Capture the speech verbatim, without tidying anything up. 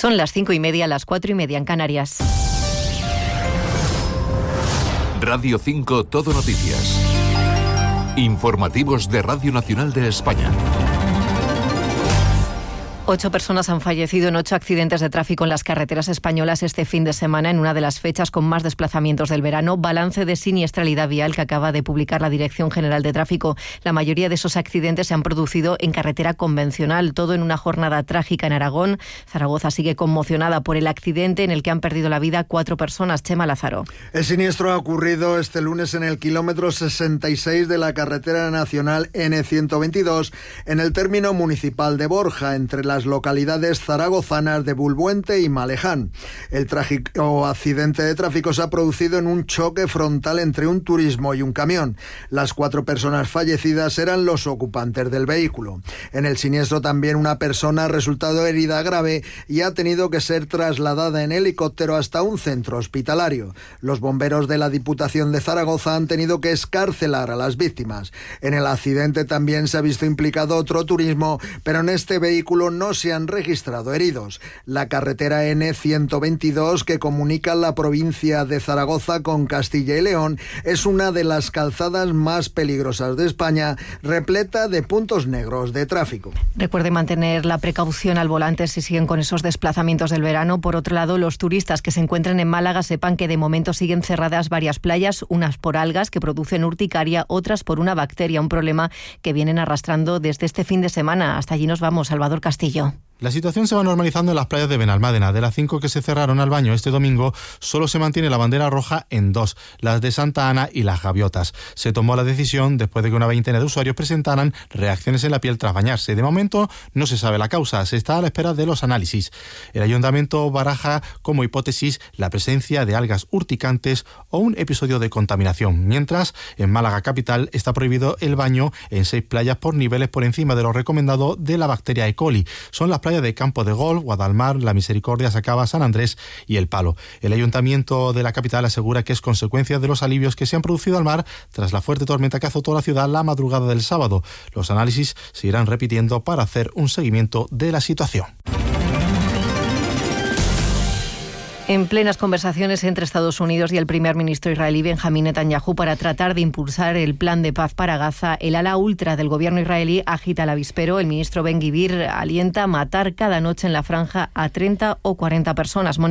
Son las cinco y media, las cuatro y media en Canarias. Radio cinco Todo Noticias. Informativos de Radio Nacional de España. Ocho personas han fallecido en ocho accidentes de tráfico en las carreteras españolas este fin de semana, en una de las fechas con más desplazamientos del verano. Balance de siniestralidad vial que acaba de publicar la Dirección General de Tráfico. La mayoría de esos accidentes se han producido en carretera convencional, todo en una jornada trágica en Aragón. Zaragoza sigue conmocionada por el accidente en el que han perdido la vida cuatro personas. Chema Lázaro. El siniestro ha ocurrido este lunes en el kilómetro sesenta y seis de la carretera nacional ene ciento veintidós, en el término municipal de Borja, entre la las localidades zaragozanas de Bulbuente y Maleján. El trágico accidente de tráfico se ha producido en un choque frontal entre un turismo y un camión. Las cuatro personas fallecidas eran los ocupantes del vehículo. En el siniestro también una persona ha resultado herida grave y ha tenido que ser trasladada en helicóptero hasta un centro hospitalario. Los bomberos de la Diputación de Zaragoza han tenido que excarcelar a las víctimas. En el accidente también se ha visto implicado otro turismo, pero en este vehículo no No se han registrado heridos. La carretera ene ciento veintidós, que comunica la provincia de Zaragoza con Castilla y León, es una de las calzadas más peligrosas de España, repleta de puntos negros de tráfico. Recuerde mantener la precaución al volante si siguen con esos desplazamientos del verano. Por otro lado, los turistas que se encuentren en Málaga sepan que de momento siguen cerradas varias playas, unas por algas que producen urticaria, otras por una bacteria, un problema que vienen arrastrando desde este fin de semana. Hasta allí nos vamos, Salvador Castillo. La situación se va normalizando en las playas de Benalmádena. De las cinco que se cerraron al baño este domingo, solo se mantiene la bandera roja en dos, las de Santa Ana y las Gaviotas. Se tomó la decisión después de que una veintena de usuarios presentaran reacciones en la piel tras bañarse. De momento no se sabe la causa, se está a la espera de los análisis. El ayuntamiento baraja como hipótesis la presencia de algas urticantes o un episodio de contaminación. Mientras, en Málaga capital está prohibido el baño en seis playas por niveles por encima de lo recomendado de la bacteria E. coli. Son las playas de Campo de Golf, Guadalmar, La Misericordia, Sacaba, San Andrés y El Palo. El ayuntamiento de la capital asegura que es consecuencia de los alivios que se han producido al mar tras la fuerte tormenta que azotó la ciudad la madrugada del sábado. Los análisis se irán repitiendo para hacer un seguimiento de la situación. En plenas conversaciones entre Estados Unidos y el primer ministro israelí Benjamín Netanyahu para tratar de impulsar el plan de paz para Gaza, el ala ultra del gobierno israelí agita el avispero. El ministro Ben Gvir alienta a matar cada noche en la franja a treinta o cuarenta personas.